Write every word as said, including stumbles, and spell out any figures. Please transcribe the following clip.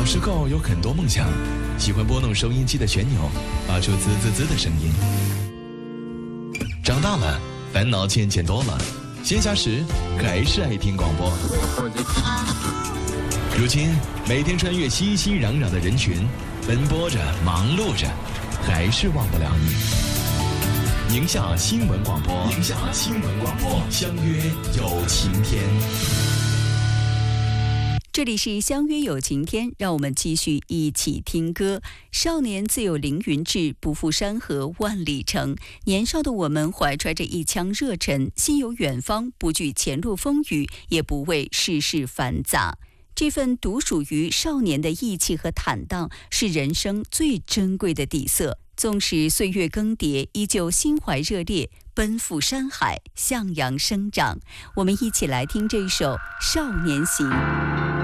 小时候有很多梦想，喜欢拨弄收音机的旋钮，发出滋滋滋的声音。长大了，烦恼渐渐多了，闲暇时还是爱听广播。如今每天穿越熙熙攘攘的人群，奔波着，忙碌着，还是忘不了你。宁夏新闻广播，宁夏新闻广播，相约有晴天。 这里是相约有晴天，让我们继续一起听歌。少年自有凌云志，不负山河万里程。年少的我们怀揣着一腔热忱，心有远方，不惧前路风雨，也不畏世事繁杂。这份独属于少年的义气和坦荡，是人生最珍贵的底色。纵使岁月更迭，依旧心怀热烈，奔赴山海，向阳生长。我们一起来听这首《少年行》。